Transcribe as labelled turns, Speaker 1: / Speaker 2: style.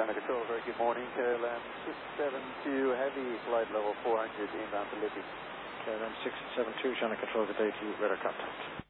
Speaker 1: China Control, very good morning. KLM 672 Heavy, flight level 400 inbound to Libby.
Speaker 2: KLM 672, China Control, good day to you, radar contact.